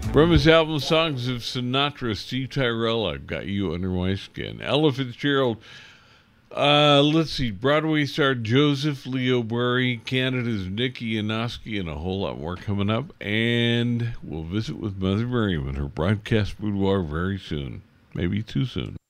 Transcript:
From his album Songs of Sinatra, Steve Tyrell, Got You Under My Skin. Ella Fitzgerald. Let's see. Broadway star Joseph Leo Burry, Canada's Nikki Inoski, and a whole lot more coming up. And we'll visit with Mother Miriam in her broadcast boudoir very soon. Maybe too soon.